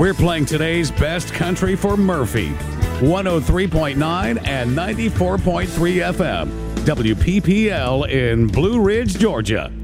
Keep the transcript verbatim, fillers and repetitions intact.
We're playing today's best country for Murphy. one oh three point nine and ninety-four point three F M. W P P L in Blue Ridge, Georgia.